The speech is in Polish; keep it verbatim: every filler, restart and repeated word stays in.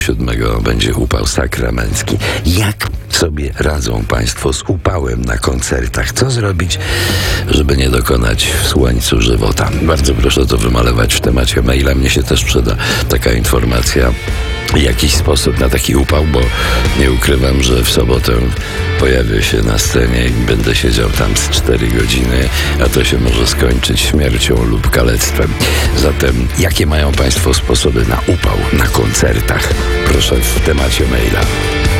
siódmego będzie upał sakramencki. Jak sobie radzą Państwo z upałem na koncertach? Co zrobić, żeby nie dokonać w słońcu żywota? Bardzo proszę to wymalować w temacie maila. Mnie się też przyda taka informacja, jakiś sposób na taki upał, bo nie ukrywam, że w sobotę pojawię się na scenie i będę siedział tam z cztery godziny, a to się może skończyć śmiercią lub kalectwem. Zatem jakie mają Państwo sposoby na upał na koncertach? Proszę w temacie maila.